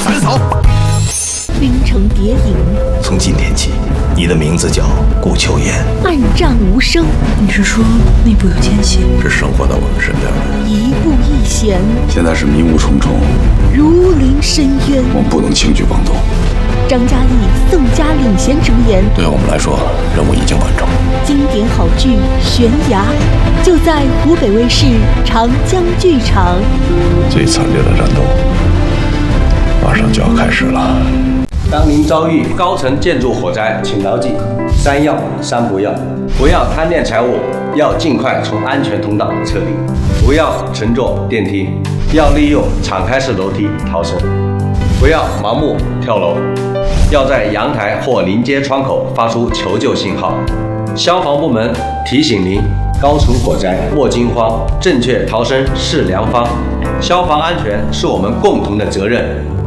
死守。 冰城谍影， 从今天起，你的名字叫顾秋言。 暗战无声。 你是说内部有奸细？ 是生活在我们身边的。 一步一险， 现在是迷雾重重， 如临深渊。 我们不能轻举妄动。 张嘉译、宋佳领衔主演。 对我们来说，任务已经完成。 经典好剧《悬崖》，就在湖北卫视长江剧场。 最惨烈的战斗马上就要开始了。 当您遭遇高层建筑火灾，请牢记3要3不要：不要贪恋财物，要尽快从安全通道撤离；不要乘坐电梯，要利用敞开式楼梯逃生；不要盲目跳楼，要在阳台或临街窗口发出求救信号。消防部门提醒您：高层火灾莫惊慌，正确逃生是良方。消防安全是我们共同的责任。